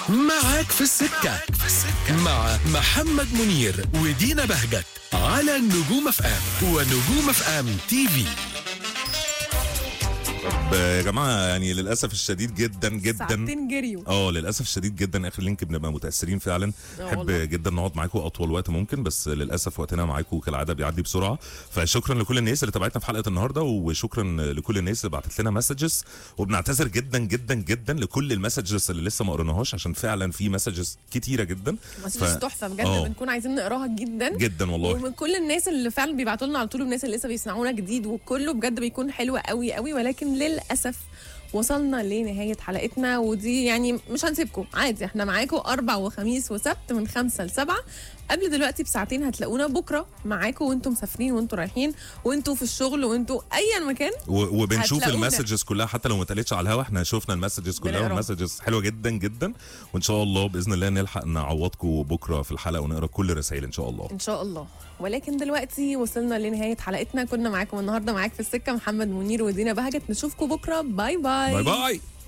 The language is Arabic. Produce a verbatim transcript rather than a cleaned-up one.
معاك في السكة مع محمد منير ودينا بهجت على نجوم اف ام ونجوم اف ام تي في. طب يا جماعه يعني للاسف الشديد جدا جدا ساعتين جريوا. اه للاسف الشديد جدا اخر لينك بنبقى متاثرين فعلا. بحب جدا نقعد معاكم اطول وقت ممكن، بس للاسف وقتنا معاكم كالعاده بيعدي بسرعه. فشكرا لكل الناس اللي تابعتنا في حلقه النهارده، وشكرا لكل الناس اللي بعتت لنا مسجز، وبنعتذر جدا جدا جدا لكل المسجز اللي لسه ما قريناهاش عشان فعلا في مسجز كتيره جدا. مسجز تحفه بجد، آه. بنكون عايزين نقراها جدا جدا والله. ومن كل الناس اللي فعلا بيبعتوا لنا على طول، والناس اللي لسه بيسمعونا جديد، وكله بجد بيكون حلو قوي قوي. ولكن للاسف وصلنا لنهاية حلقتنا، ودي يعني مش هنسيبكم عادي، احنا معاكم أربع وخميس وسبت من خمسة لسبعة. قبل دلوقتي بساعتين هتلاقونا بكرة معاكم وانتم مسافرين وانتم رايحين وانتم في الشغل وانتم أي مكان، وبنشوف المسجز كلها حتى لو ما اتقالتش على الهوا. احنا شفنا المسجز كلها والمسجز حلوة جدا جدا، وان شاء الله بإذن الله نلحق نعوضكم بكرة في الحلقة ونقرا كل الرسائل ان شاء الله ان شاء الله. ولكن دلوقتي وصلنا لنهاية حلقتنا، كنا معاكم النهارده معاك في السكة محمد منير ودينا بهجت. نشوفكم بكرة، باي باي باي باي.